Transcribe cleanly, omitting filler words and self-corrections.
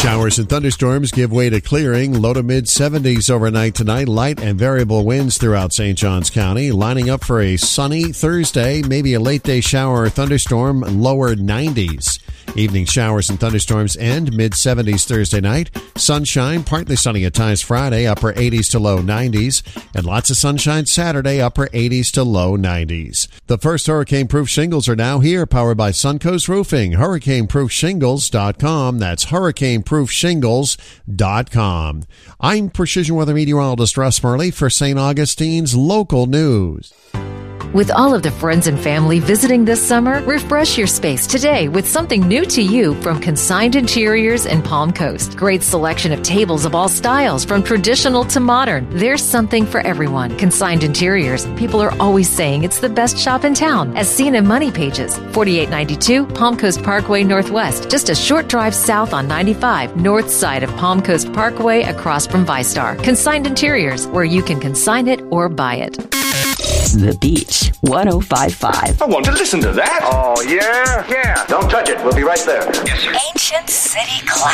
Showers and thunderstorms give way to clearing. Low to mid-70s overnight tonight. Light and variable winds throughout St. Johns County. Lining up for a sunny Thursday. Maybe a late-day shower or thunderstorm. Lower 90s. Evening showers and thunderstorms end mid-70s Thursday night. Sunshine, partly sunny at times Friday, upper 80s to low 90s. And lots of sunshine Saturday, upper 80s to low 90s. The first hurricane-proof shingles are now here, powered by Suncoast Roofing. HurricaneProofShingles.com. That's HurricaneProofShingles.com. I'm Precision Weather Meteorologist Russ Murley for St. Augustine's Local News. With all of the friends and family visiting this summer, refresh your space today with something new to you from Consigned Interiors and Palm Coast. Great selection of tables of all styles, from traditional to modern. There's something for everyone. Consigned Interiors. People are always saying it's the best shop in town, as seen in Money Pages. 4892 Palm Coast Parkway Northwest, just a short drive south on 95, north side of Palm Coast Parkway across from ViStar. Consigned Interiors, where you can consign it or buy it. The Beach 105.5. I want to listen to that. Oh, yeah? Yeah. Don't touch it. We'll be right there. Ancient City Classic.